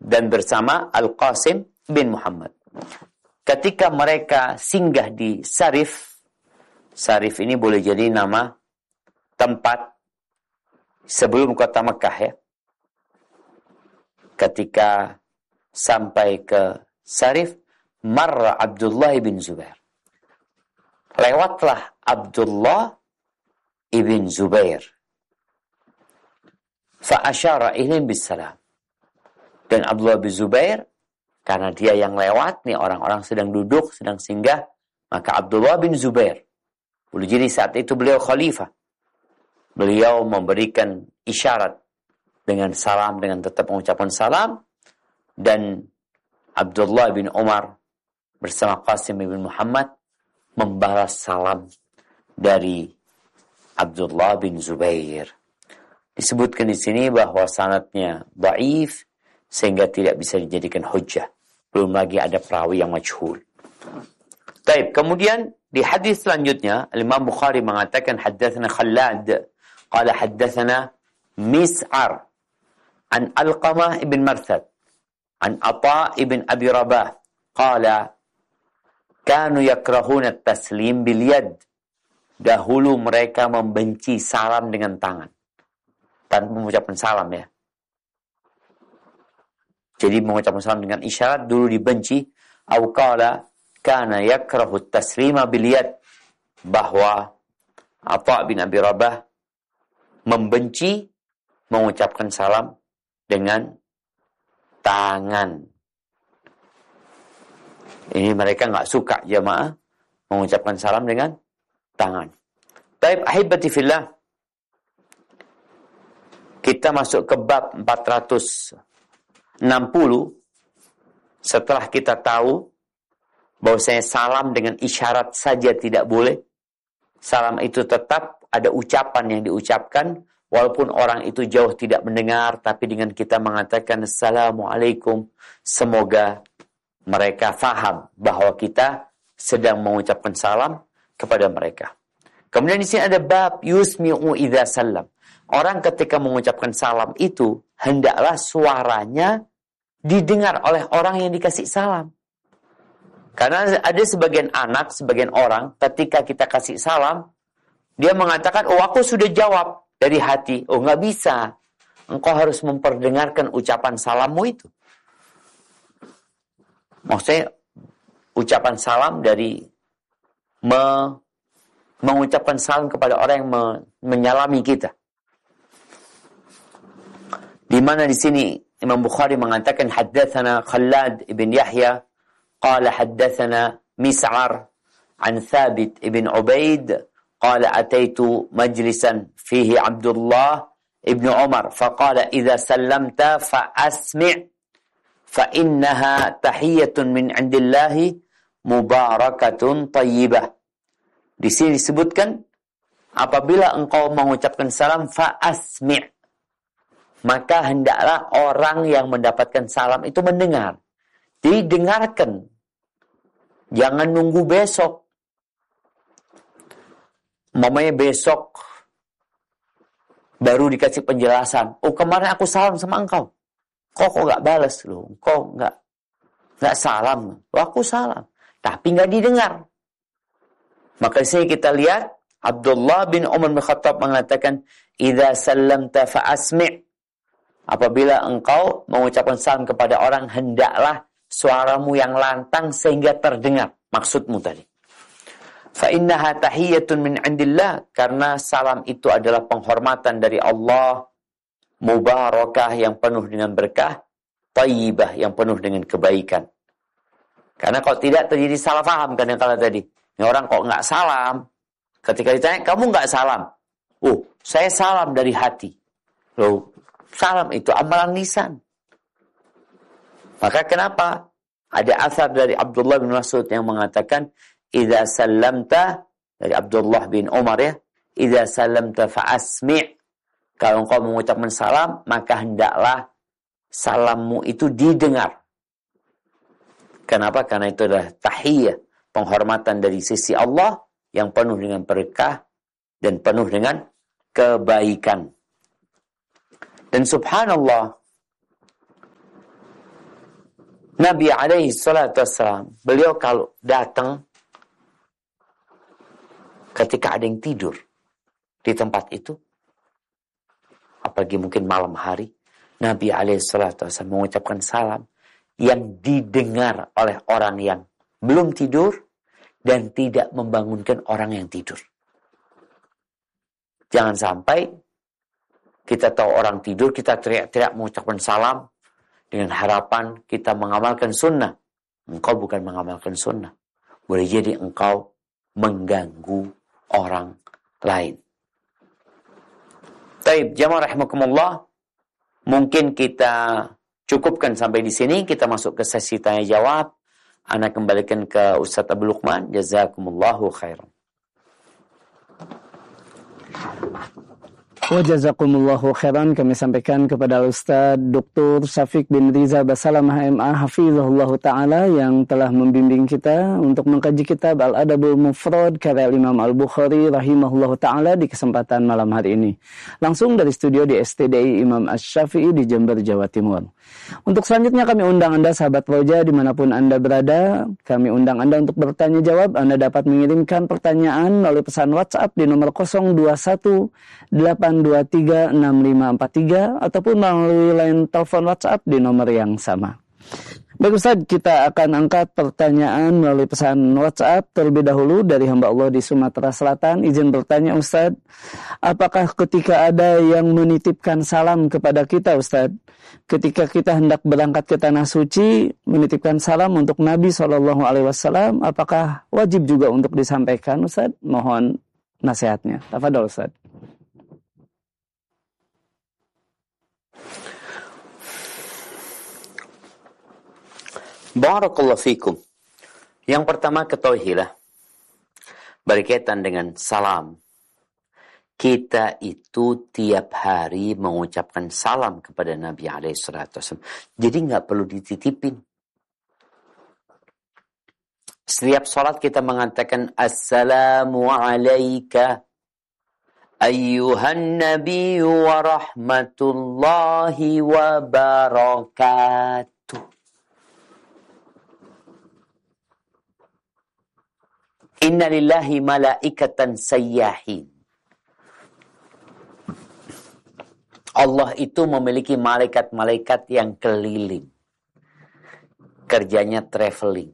dan bersama Al-Qasim bin Muhammad. Ketika mereka singgah di Sarif, Sarif ini boleh jadi nama tempat sebelum kota Mekah ya. Ketika sampai ke Sarif, marra Abdullah bin Zubair. Lewatlah Abdullah ibn Zubair. Fa'asyara ilaihim bisalam. Dan Abdullah bin Zubair, karena dia yang lewat, nih orang-orang sedang duduk, sedang singgah, maka Abdullah bin Zubair, boleh jadi saat itu beliau khalifah, beliau memberikan isyarat dengan salam, dengan tetap mengucapkan salam, dan Abdullah bin Umar bersama Qasim bin Muhammad membalas salam dari Abdullah bin Zubair. Disebutkan di sini bahwa sanadnya dhaif sehingga tidak bisa dijadikan hujjah. Belum lagi ada perawi yang majhul. Baik, kemudian di hadis selanjutnya Imam Bukhari mengatakan haddatsana Khallad qala haddatsana Mis'ar an Alqamah ibn Marsad an Atha ibn Abi Rabah qala kanu yakrahuna at-taslim bil yad. Dahulu mereka membenci salam dengan tangan. Tanpa mengucapkan salam ya. Jadi mengucapkan salam dengan isyarat dulu dibenci. Au qala kana yakrahu at-taslima bil yad. Bahwa Atha bin Abi Rabah membenci mengucapkan salam dengan tangan. Ini mereka nggak suka jamaah mengucapkan salam dengan tangan. Taib ahibati fillah. Kita masuk ke bab 460 setelah kita tahu bahwasanya salam dengan isyarat saja tidak boleh. Salam itu tetap ada ucapan yang diucapkan walaupun orang itu jauh tidak mendengar, tapi dengan kita mengatakan Assalamualaikum, semoga mereka faham bahwa kita sedang mengucapkan salam kepada mereka. Kemudian di sini ada bab yusmi'u idza sallam. Orang ketika mengucapkan salam itu hendaklah suaranya didengar oleh orang yang dikasih salam. Karena ada sebagian anak, sebagian orang ketika kita kasih salam, dia mengatakan, "Oh, aku sudah jawab dari hati." Oh, nggak bisa. Engkau harus memperdengarkan ucapan salammu itu. Maksudnya ucapan salam dari mengucapkan salam kepada orang yang menyalami kita. Di mana di sini Imam Bukhari mengatakan haddatsana Khallad ibn Yahya qala haddatsana Mis'ar an Thabit ibn Ubaid qala ataitu majlisan fihi Abdullah ibn Umar faqala idza sallamta fa asmi' fa innaha tahiyyatun min 'indillahi mubarakatun thayyibah. Di sini disebutkan apabila engkau mengucapkan salam fa asmi', maka hendaklah orang yang mendapatkan salam itu mendengar. Didengarkan. Jangan nunggu besok. Mamanya besok baru dikasih penjelasan. Oh, kemarin aku salam sama engkau. Kok nggak balas loh? Kok nggak salam? Oh, aku salam, tapi nggak didengar. Maka di sini kita lihat Abdullah bin Umar bin Khattab mengatakan, "Idza sallamta fa asmi'." Apabila engkau mengucapkan salam kepada orang, hendaklah suaramu yang lantang sehingga terdengar. Maksudmu tadi. Fa innaha tahiyyatun min 'indillah, karena salam itu adalah penghormatan dari Allah, mubarakah yang penuh dengan berkah, thayyibah yang penuh dengan kebaikan. Karena kalau tidak terjadi salah paham kan yang kala tadi. Ini orang kok nggak salam. Ketika ditanya, kamu nggak salam? Oh, saya salam dari hati. Loh, salam itu amalan lisan. Maka kenapa? Ada asar dari Abdullah bin Mas'ud yang mengatakan, idza sallamta, dari Abdullah bin Umar ya, idza sallamta fa asmi'. Kalau engkau mengucapkan salam, maka hendaklah salammu itu didengar. Kenapa? Karena itu adalah tahiyyah, penghormatan dari sisi Allah yang penuh dengan berkah dan penuh dengan kebaikan. Dan subhanallah, Nabi alaihi salatu wassalam, beliau kalau datang ketika ada yang tidur di tempat itu, apalagi mungkin malam hari, Nabi alaihi salatu wassalam mengucapkan salam yang didengar oleh orang yang belum tidur dan tidak membangunkan orang yang tidur. Jangan sampai kita tahu orang tidur, kita teriak-teriak mengucapkan salam dengan harapan kita mengamalkan sunnah. Engkau bukan mengamalkan sunnah. Boleh jadi engkau mengganggu orang lain. Taib, jamaah rahimakumullah. Mungkin kita cukupkan sampai di sini. Kita masuk ke sesi tanya jawab. Ana kembalikan ke Ustaz Abdul Luqman. Jazakumullahu khairan. Wa jazakumullahu khairan, kami sampaikan kepada Ustaz Dr. Syafiq bin Riza Basalamah MA hafizahullah ta'ala yang telah membimbing kita untuk mengkaji kitab Al-Adabul Mufrad karya Imam Al-Bukhari rahimahullah ta'ala di kesempatan malam hari ini. Langsung dari studio di STDI Imam Asy-Syafi'i di Jember, Jawa Timur. Untuk selanjutnya kami undang Anda sahabat Roja dimanapun Anda berada. Kami undang Anda untuk bertanya jawab. Anda dapat mengirimkan pertanyaan melalui pesan WhatsApp di nomor 021-823-6543 ataupun melalui line telepon WhatsApp di nomor yang sama. Baik Ustaz, kita akan angkat pertanyaan melalui pesan WhatsApp terlebih dahulu dari hamba Allah di Sumatera Selatan. Izin bertanya Ustaz, apakah ketika ada yang menitipkan salam kepada kita Ustaz, ketika kita hendak berangkat ke Tanah Suci, menitipkan salam untuk Nabi SAW, apakah wajib juga untuk disampaikan Ustaz? Mohon nasihatnya. Tafadhol Ustaz. Barakallahu fikum. Yang pertama ketahuilah berkaitan dengan salam. Kita itu tiap hari mengucapkan salam kepada Nabi SAW. Jadi nggak perlu dititipin. Setiap salat kita mengatakan Assalamu alayka ayyuhan nabiyyu wa rahmatullahi wa barakatuh. Inna lillahi malaikatan sayyahin. Allah itu memiliki malaikat-malaikat yang keliling. Kerjanya traveling.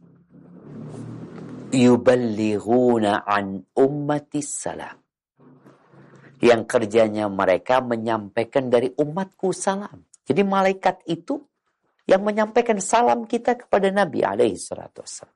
Yuballighuna an ummatis salam. Yang kerjanya mereka menyampaikan dari umatku salam. Jadi malaikat itu yang menyampaikan salam kita kepada Nabi alaihi salatu wassalam.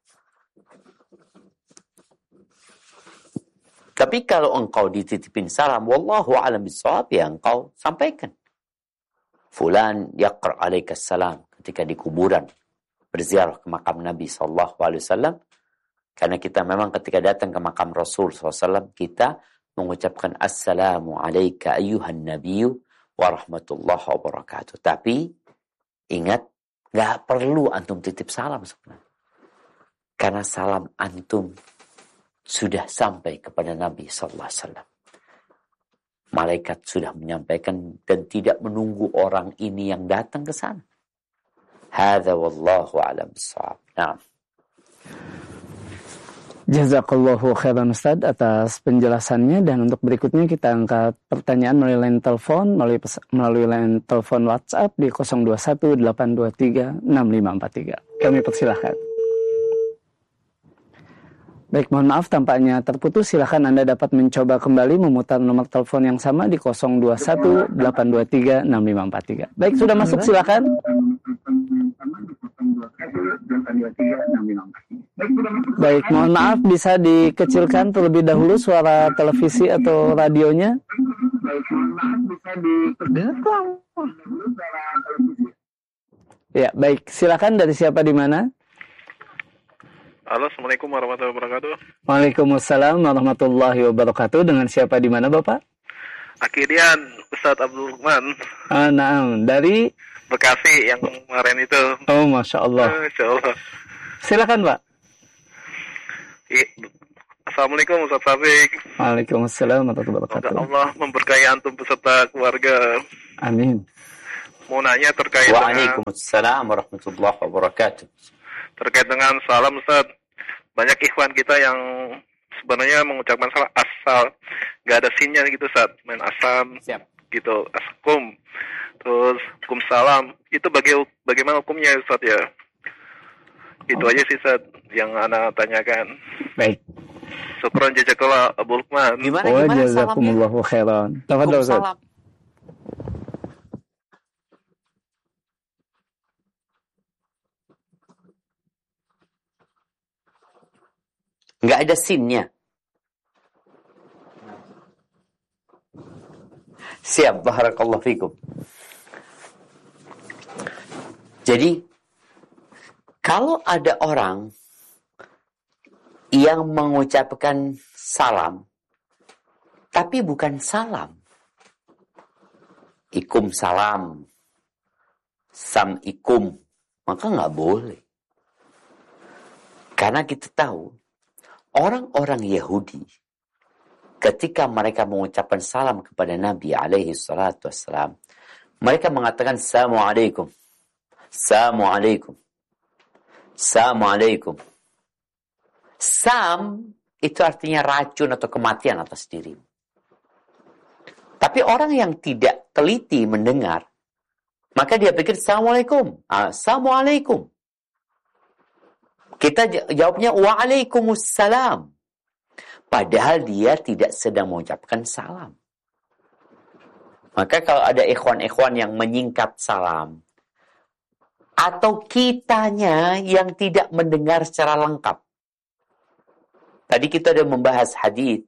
Tapi kalau engkau dititipin salam, wallahu a'lam bishawab, ya engkau sampaikan. Fulan yaqra alaikas salam ketika di kuburan berziarah ke makam Nabi SAW. Karena kita memang ketika datang ke makam Rasul SAW, kita mengucapkan Assalamu alaika ayyuhan nabiyyu wa rahmatullahi wa barakatuh. Tapi ingat, gak perlu antum titip salam sebenarnya. Karena salam antum sudah sampai kepada Nabi SAW. Malaikat sudah menyampaikan dan tidak menunggu orang ini yang datang ke sana. Hadza wallahu a'lam bishawab. Naam. Jazakallahu khairan Ustaz atas penjelasannya, dan untuk berikutnya kita angkat pertanyaan melalui line telepon, melalui line telepon WhatsApp di 021-823-6543. Kami persilahkan. Baik, mohon maaf tampaknya terputus. Silakan Anda dapat mencoba kembali memutar nomor telepon yang sama di 021-823-6543. Baik, sudah masuk, silakan. Baik, mohon maaf bisa dikecilkan terlebih dahulu suara televisi atau radionya. Ya, baik. Silakan, dari siapa di mana? Halo, Assalamualaikum warahmatullahi wabarakatuh. Waalaikumsalam warahmatullahi wabarakatuh. Dengan siapa di mana, Bapak? Akhirnya Ustaz Abdul Luqman. Naam, dari Bekasi yang kemarin itu. Oh, Masya Allah. Masya Allah. Silakan, Pak. Assalamualaikum Ustaz Syafiq. Waalaikumsalam warahmatullahi Semoga wabarakatuh. Allah memberkahi antum beserta keluarga. Amin. mau nanya terkait dengan Waalaikumsalam warahmatullahi wabarakatuh. terkait dengan salam Ustaz. Banyak ikhwan kita yang sebenarnya mengucapkan salam asal nggak ada sinnya gitu Ustaz, main asam Siap. gitu, askum. Terus kum salam. Itu bagaimana hukumnya Ustaz ya? Itu aja sih Ustaz yang ana tanyakan. Baik. Syukran jazakallah Abu Lukman. Gimana Wa salamnya? jazakumullahu khairan. Tafadhol Ustaz. Salam. Nggak ada sinnya. Siap, barakallahu fikum. Jadi, kalau ada orang yang mengucapkan salam, tapi bukan salam. Ikum salam, sam ikum, maka nggak boleh. Karena kita tahu, orang-orang Yahudi, ketika mereka mengucapkan salam kepada Nabi alaihi salatu wassalam, mereka mengatakan Assalamualaikum. Assalamualaikum. Assalamualaikum. Sam itu artinya racun atau kematian atas dirimu. Tapi orang yang tidak teliti mendengar, maka dia pikir Assalamualaikum. Assalamualaikum. Kita jawabnya Waalaikumsalam. Padahal dia tidak sedang mengucapkan salam. Maka kalau ada ikhwan-ikhwan yang menyingkat salam, atau kitanya yang tidak mendengar secara lengkap. Tadi kita sudah membahas hadis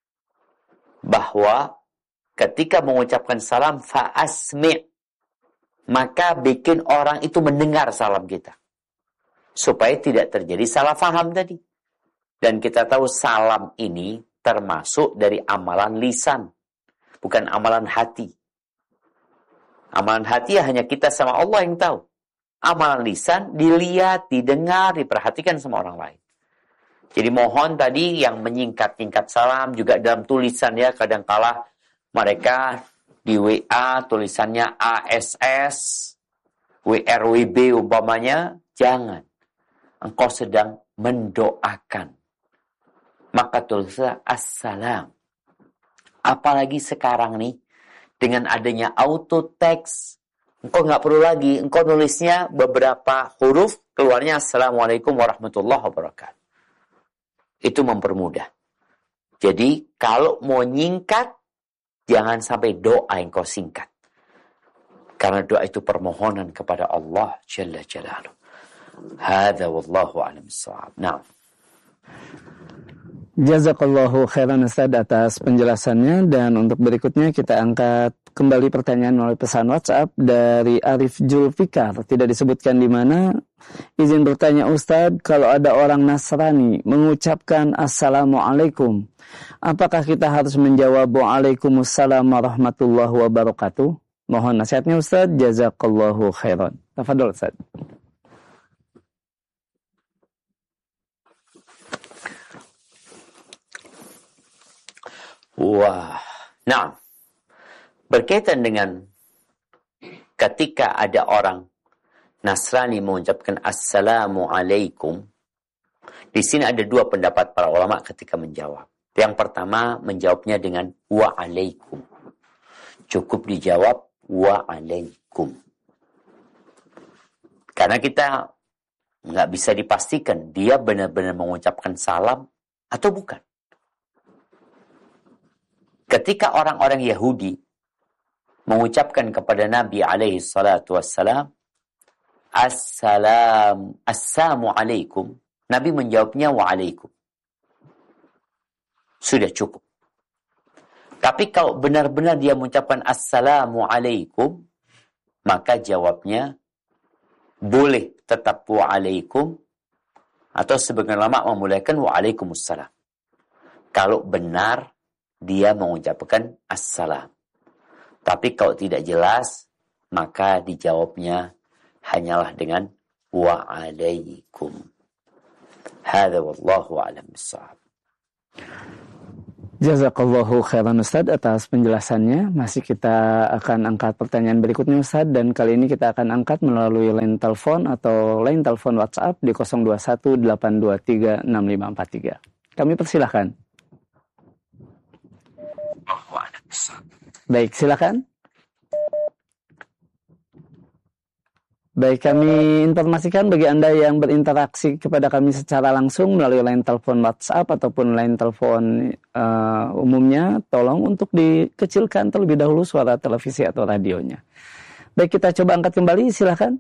bahwa ketika mengucapkan salam fa'asmi', maka bikin orang itu mendengar salam kita. Supaya tidak terjadi salah faham tadi. Dan kita tahu salam ini termasuk dari amalan lisan, bukan amalan hati. Amalan hati hanya kita sama Allah yang tahu. Amalan lisan dilihat, didengar, diperhatikan sama orang lain. Jadi mohon tadi yang menyingkat-nyingkat salam juga dalam tulisan ya, kadangkala mereka di WA tulisannya ASS, WRWB umpamanya, jangan. Engkau sedang mendoakan. Maka tulislah assalam. Apalagi sekarang nih, dengan adanya auto text, engkau nggak perlu lagi, engkau nulisnya beberapa huruf, keluarnya Assalamualaikum warahmatullahi wabarakatuh. Itu mempermudah. Jadi, kalau mau nyingkat, jangan sampai doa yang kau singkat. Karena doa itu permohonan kepada Allah Jalla Jalaluh. Hadza wallahu a'lam bissawab. Nah. Jazakallahu khairan Ustaz atas penjelasannya, dan untuk berikutnya kita angkat kembali pertanyaan melalui pesan WhatsApp dari Arif Julfikar, tidak disebutkan di mana. Izin bertanya Ustaz, kalau ada orang Nasrani mengucapkan Assalamualaikum, apakah kita harus menjawab Waalaikumsalam warahmatullahi wabarakatuh? Mohon nasihatnya Ustaz, jazakallahu khairan. Tafadhol Ustaz. Wah, nah, berkaitan dengan ketika ada orang Nasrani mengucapkan Assalamualaikum, di sini ada dua pendapat para ulama ketika menjawab. Yang pertama menjawabnya dengan Waalaikum. Cukup dijawab Waalaikum. Karena kita nggak bisa dipastikan dia benar-benar mengucapkan salam atau bukan. Ketika orang-orang Yahudi mengucapkan kepada Nabi alaihi salatu wassalam, Assalamualaikum, Nabi menjawabnya Waalaikum. Sudah cukup. Tapi kalau benar-benar dia mengucapkan Assalamualaikum, maka jawabnya boleh tetap Waalaikum, atau sebagian ulama memulaikan Waalaikumsalam. Kalau benar dia mengucapkan assalam. Tapi kalau tidak jelas, maka dijawabnya hanyalah dengan wa'alaikum. Hadza wallahu a'lam bissawab. Jazakallahu khairan Ustaz atas penjelasannya. Masih kita akan angkat pertanyaan berikutnya Ustaz, dan kali ini kita akan angkat melalui line telepon atau line telepon WhatsApp di 0218236543. Kami persilahkan. Baik, silakan. Baik, kami informasikan bagi Anda yang berinteraksi kepada kami secara langsung melalui line telepon WhatsApp ataupun line telepon umumnya, tolong untuk dikecilkan terlebih dahulu suara televisi atau radionya. Baik, kita coba angkat kembali, silakan.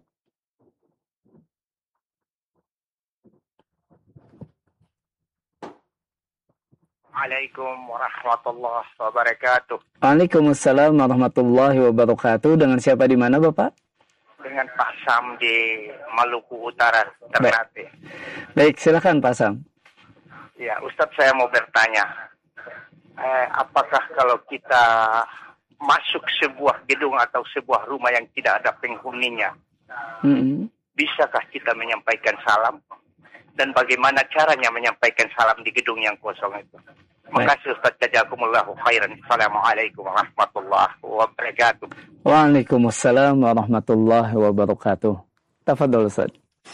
Assalamualaikum warahmatullahi wabarakatuh. Waalaikumsalam warahmatullahi wabarakatuh. Dengan siapa di mana, Bapak? Dengan Pak Sam di Maluku Utara, Ternate. Baik, silakan Pak Sam. Ya, Ustadz, saya mau bertanya, apakah kalau kita masuk sebuah gedung atau sebuah rumah yang tidak ada penghuninya, bisakah kita menyampaikan salam? Dan bagaimana caranya menyampaikan salam di gedung yang kosong itu? Makasih Ustaz, jazakumullahu khairan. Assalamualaikum warahmatullahi wabarakatuh. Waalaikumsalam warahmatullahi wabarakatuh. Tafadhol Ustaz.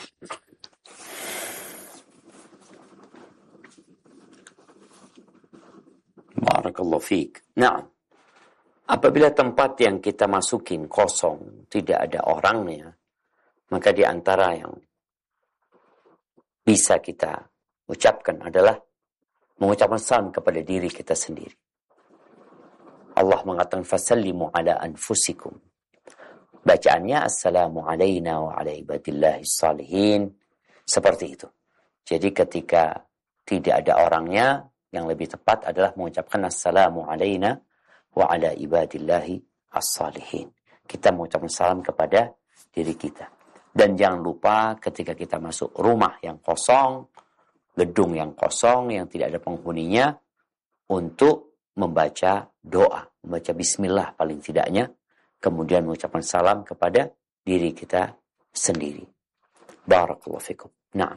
Barakallahu fiik. Nah, apabila tempat yang kita masukin kosong, tidak ada orangnya, maka di antara yang bisa kita ucapkan adalah mengucapkan salam kepada diri kita sendiri. Allah mengatakan fasallimu ala anfusikum. Bacaannya assalamu alayna wa ala ibadillahi salihin. Seperti itu. Jadi ketika tidak ada orangnya, yang lebih tepat adalah mengucapkan assalamu alayna wa ala ibadillahi as-salihin. Kita mengucapkan salam kepada diri kita. Dan jangan lupa ketika kita masuk rumah yang kosong, gedung yang kosong, yang tidak ada penghuninya, untuk membaca doa, membaca bismillah paling tidaknya, kemudian mengucapkan salam kepada diri kita sendiri. Barakallahu fikum. Nah.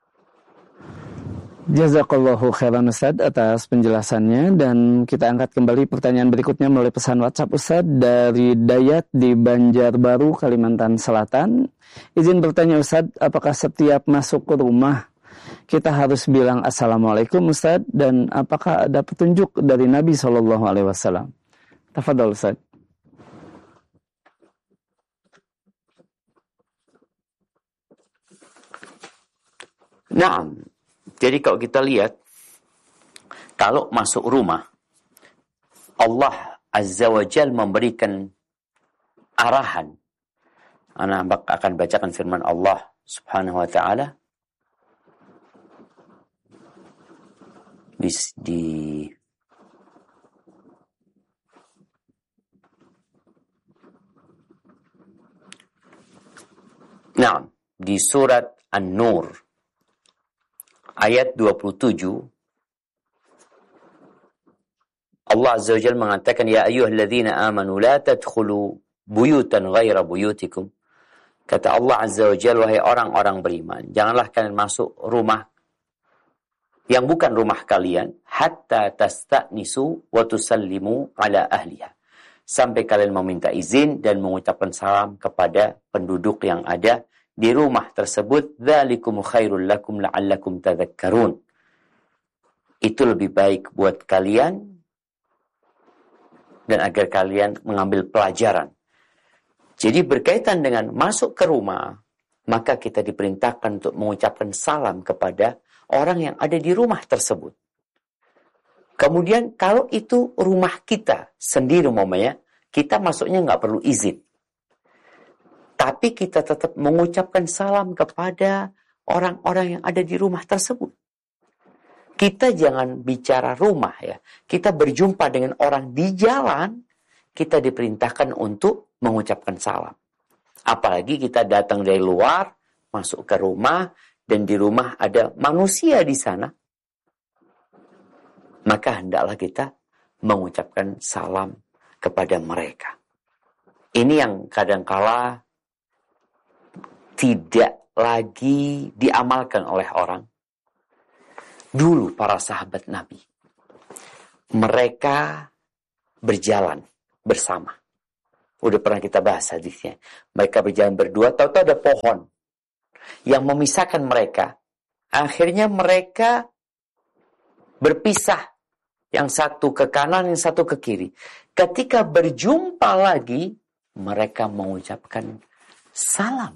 Jazakallahu khairan Ustaz atas penjelasannya, dan kita angkat kembali pertanyaan berikutnya melalui pesan WhatsApp Ustaz dari Dayat di Banjarbaru, Kalimantan Selatan. Izin bertanya Ustaz, apakah setiap masuk ke rumah kita harus bilang assalamualaikum Ustaz, dan apakah ada petunjuk dari Nabi SAW? Tafadhol Ustaz. Naam. Jadi kalau kita lihat, kalau masuk rumah, Allah Azza wa Jal memberikan arahan. Ana akan bacakan firman Allah Subhanahu wa ta'ala di surat An-Nur ayat 27, Allah Azza wa Jalla mengatakan, ya ayyuhalladzina amanu la tadkhulu buyutan ghaira buyutikum. Kata Allah Azza wa Jalla, wahai orang-orang beriman, janganlah kalian masuk rumah yang bukan rumah kalian, hatta tasta'nisu wa tusallimu ala ahliha. Sampai kalian meminta izin dan mengucapkan salam kepada penduduk yang ada di rumah tersebut. Dzalikum khairul lakum la'allakum tadhakkarun. Itu lebih baik buat kalian dan agar kalian mengambil pelajaran. Jadi berkaitan dengan masuk ke rumah, maka kita diperintahkan untuk mengucapkan salam kepada orang yang ada di rumah tersebut. Kemudian kalau itu rumah kita sendiri umpamanya, kita masuknya nggak perlu izin. Tapi kita tetap mengucapkan salam kepada orang-orang yang ada di rumah tersebut. Kita jangan bicara rumah ya. Kita berjumpa dengan orang di jalan, kita diperintahkan untuk mengucapkan salam. Apalagi kita datang dari luar, masuk ke rumah, dan di rumah ada manusia di sana, maka hendaklah kita mengucapkan salam kepada mereka. Ini yang kadangkala tidak lagi diamalkan oleh orang. Dulu para sahabat Nabi, mereka berjalan bersama. Udah pernah kita bahas hadisnya. Mereka berjalan berdua, tahu-tahu ada pohon yang memisahkan mereka. Akhirnya mereka berpisah. Yang satu ke kanan, yang satu ke kiri. Ketika berjumpa lagi, mereka mengucapkan salam.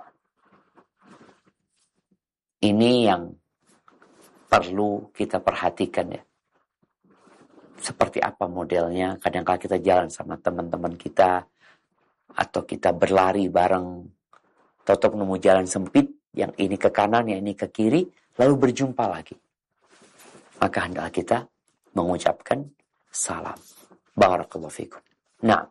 Ini yang perlu kita perhatikan ya. Seperti apa modelnya, kadang-kadang kita jalan sama teman-teman kita, atau kita berlari bareng, tahu-tahu nemu jalan sempit, yang ini ke kanan, yang ini ke kiri, lalu berjumpa lagi. Maka hendaklah kita mengucapkan salam. Barakallahu fikum. Nah,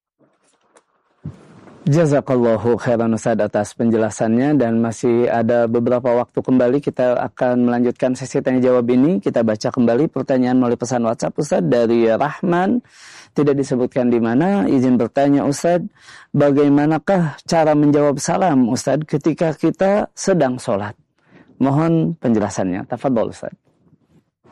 Jazakallahu khairan Ustaz atas penjelasannya, dan masih ada beberapa waktu kembali kita akan melanjutkan sesi tanya jawab ini. Kita baca kembali pertanyaan melalui pesan WhatsApp Ustaz dari Rahman, tidak disebutkan di mana. Izin bertanya Ustaz, bagaimanakah cara menjawab salam Ustaz ketika kita sedang sholat? Mohon penjelasannya. Tafadhol Ustaz.